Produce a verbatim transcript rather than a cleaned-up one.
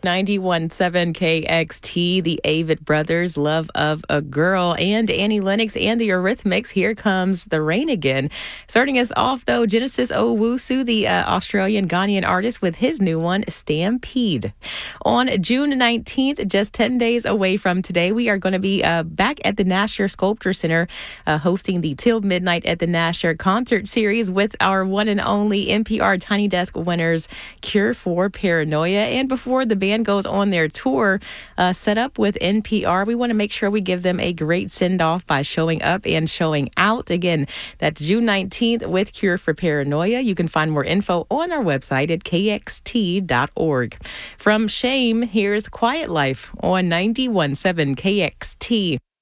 ninety-one point seven K X T, the Avett Brothers, Love of a Girl, and Annie Lennox and the Eurythmics, Here Comes the Rain Again. Starting us off, though, Genesis Owusu, the uh, Australian Ghanaian artist, with his new one, Stampede. On June nineteenth, just ten days away from today, we are going to be uh, back at the Nasher Sculpture Center uh, hosting the Till Midnight at the Nasher concert series with our one and only N P R Tiny Desk winners, Cure for Paranoia. And before the band goes on their tour uh, set up with N P R, we want to make sure we give them a great send-off by showing up and showing out. Again, that's June nineteenth with Cure for Paranoia. You can find more info on our website at k x t dot org. From Shame, here's Quiet Life on ninety-one point seven K X T.